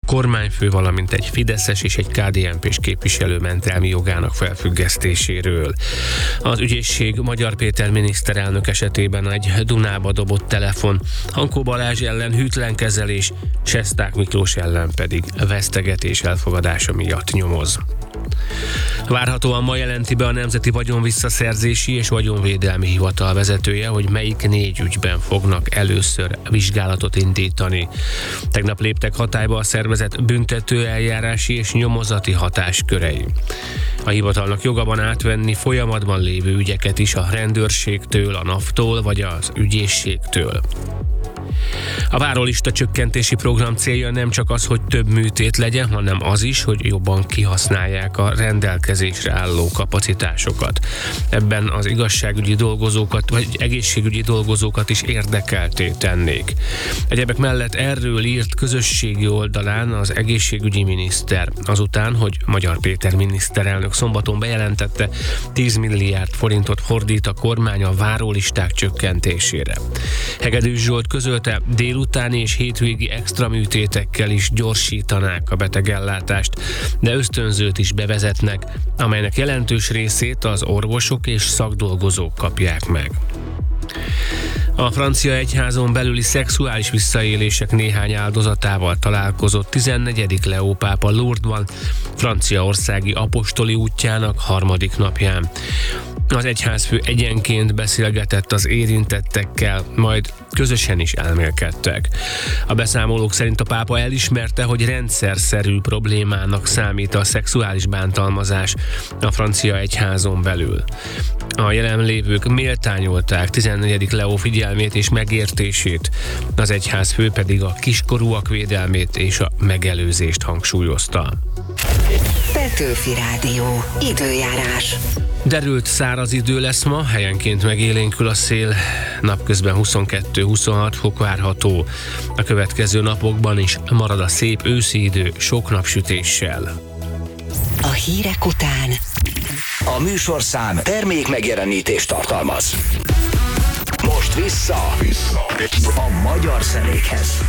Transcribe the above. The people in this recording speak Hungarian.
kormányfő, valamint egy fideszes és egy KDNP-s képviselő mentelmi jogának felfüggesztéséről. Az ügyészség Magyar Péter miniszterelnök esetében egy Dunába dobott telefon, Hankó Balázs ellen hűtlen kezelés, Sesták Miklós ellen pedig vesztegetés elfogadása miatt nyomoz. Várhatóan ma jelenti be a Nemzeti Vagyonvisszaszerzési és Vagyonvédelmi Hivatal vezetője, hogy melyik 4 ügyben fognak először vizsgálatot indítani. Tegnap léptek hatályba a szervezet büntető eljárási és nyomozati hatáskörei. A hivatalnak joga van átvenni folyamatban lévő ügyeket is a rendőrségtől, a NAV-tól vagy az ügyészségtől. A várólista csökkentési program célja nem csak az, hogy több műtét legyen, hanem az is, hogy jobban kihasználják a rendelkezésre álló kapacitásokat. Ebben az igazságügyi dolgozókat vagy egészségügyi dolgozókat is érdekeltté tennék. Egyebek mellett erről írt közösségi oldalán az egészségügyi miniszter, azután, hogy Magyar Péter miniszterelnök szombaton bejelentette, 10 milliárd forintot fordít a kormány a várólisták csökkentésére. Hegedűs Zsolt közölte, délutáni és hétvégi extra műtétekkel is gyorsítanák a betegellátást, de ösztönzőt is bevezetnek, amelynek jelentős részét az orvosok és szakdolgozók kapják meg. A francia egyházon belüli szexuális visszaélések néhány áldozatával találkozott 14. Leó pápa Lourdesban, franciaországi apostoli útjának 3. napján. Az egyházfő egyenként beszélgetett az érintettekkel, majd közösen is elmélkedtek. A beszámolók szerint a pápa elismerte, hogy rendszerszerű problémának számít a szexuális bántalmazás a francia egyházon belül. A jelenlévők méltányolták 14. Leó figyelmét és megértését, az egyházfő pedig a kiskorúak védelmét és a megelőzést hangsúlyozta. Petőfi Rádió. Időjárás. Derült száraz idő lesz ma, helyenként megélénkül a szél, napközben 22-26 fok várható. A következő napokban is marad a szép őszi idő sok napsütéssel. A hírek után A műsorszám termék megjelenítést tartalmaz. Most vissza a magyar zenékhez.